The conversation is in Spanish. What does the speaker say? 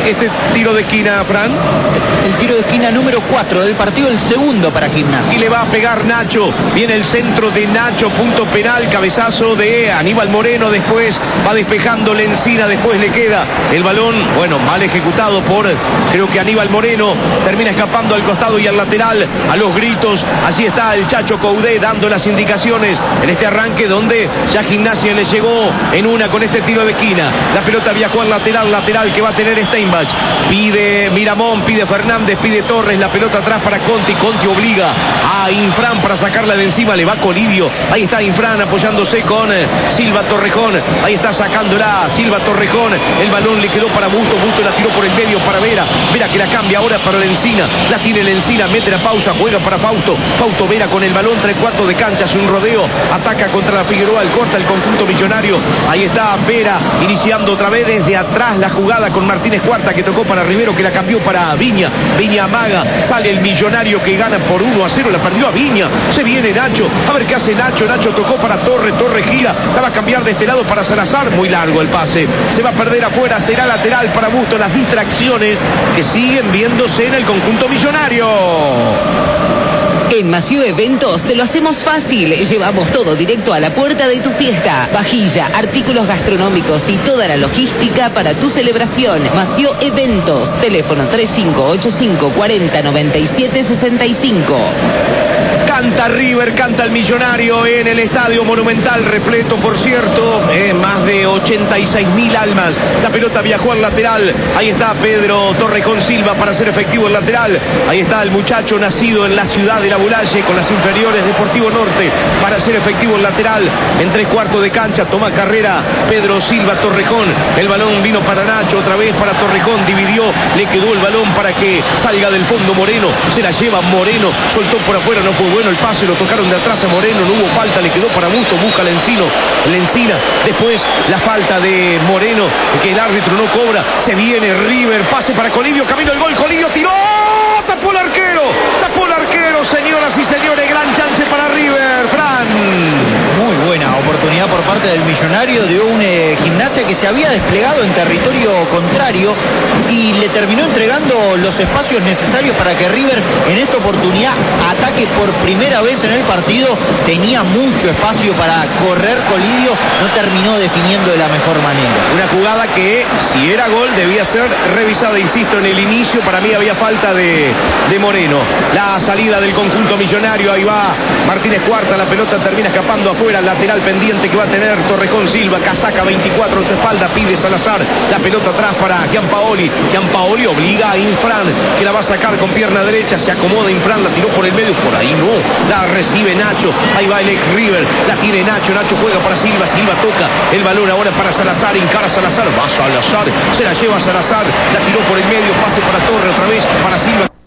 este tiro de esquina, Fran? El tiro de esquina número 4 del partido, el segundo para Gimnasia. Y le va a pegar Nacho. Viene el centro de Nacho, punto penal, cabezazo de Aníbal Moreno. Después va despejando Lencina, después le queda el balón, bueno, mal ejecutado por, creo que Aníbal Moreno. Termina escapando al costado y al lateral, a los gritos. Allí está el Chacho Coudet dando las indicaciones en este arranque donde ya Gimnasia le llegó en una con este tiro de esquina. La pelota viajó al lateral que va a tener Steinbach. Pide Miramón, pide Fernández, pide Torres, la pelota atrás para Conti. Conti obliga a Infran para sacarla de encima, le va Colidio. Ahí está Infran apoyándose con Silva Torrejón. Ahí está sacándola Silva Torrejón. El balón le quedó para Busto. Busto la tiró por el medio para Vera. Vera que la cambia ahora para Lencina. La tiene Lencina, mete la pausa, juega para Fausto. Fausto Vera con el balón, 3/4 de cancha, hace un rodeo, ataca contra la Figueroa, el corta el conjunto millonario. Ahí está Vera iniciando otra vez desde atrás la jugada con Martínez Cuarta, que tocó para Rivero, que la cambió para Viña. Viña amaga, sale el millonario que gana por 1-0, la perdió a Viña. Se viene Nacho, a ver qué hace Nacho. Nacho tocó para Torre, Torre gira, la va a cambiar de este lado para Salazar, muy largo el pase, se va a perder afuera, será lateral para Busto. Las distracciones que siguen viéndose en el conjunto millonario. En Maciú Eventos te lo hacemos fácil. Llevamos todo directo a la puerta de tu fiesta. Vajilla, artículos gastronómicos y toda la logística para tu celebración. Maciú Eventos. Teléfono 3585 40 97 65. Canta River, canta el millonario en el Estadio Monumental, repleto por cierto, más de 86.000 almas. La pelota viajó al lateral, ahí está Pedro Torrejón Silva para hacer efectivo el lateral. Ahí está el muchacho nacido en la ciudad de La Bulalle con las inferiores Deportivo Norte para hacer efectivo el lateral. En 3/4 de cancha toma carrera Pedro Silva Torrejón. El balón vino para Nacho, otra vez para Torrejón, dividió, le quedó el balón para que salga del fondo Moreno. Se la lleva Moreno, soltó por afuera, no fue bueno el pase, lo tocaron de atrás a Moreno, no hubo falta, le quedó para Busto, busca Lencina, después la falta de Moreno, que el árbitro no cobra, se viene River, pase para Colidio, camino al gol, Colidio tiró, tapó el arquero, señoras y señores, gran chance para River, Fran. Muy buena oportunidad por parte del millonario de un Gimnasia que se había desplegado en territorio contrario y le terminó entregando los espacios necesarios para que River en esta oportunidad ataque por primera vez en el partido. Tenía mucho espacio para correr, Colidio no terminó definiendo de la mejor manera. Una jugada que si era gol debía ser revisada, insisto, en el inicio para mí había falta de Moreno. La salida del conjunto millonario, ahí va Martínez Cuarta, la pelota termina escapando afuera, lateral pendiente que va a tener Torrejón Silva, casaca 24 en su espalda, pide Salazar, la pelota atrás para Gianpaoli obliga a Infran, que la va a sacar con pierna derecha, se acomoda Infran, la tiró por el medio, por ahí no, la recibe Nacho, ahí va el ex River, la tiene Nacho juega para Silva toca el balón ahora para Salazar, encara Salazar, va Salazar, se la lleva Salazar, la tiró por el medio, pase para Torre otra vez, para Silva.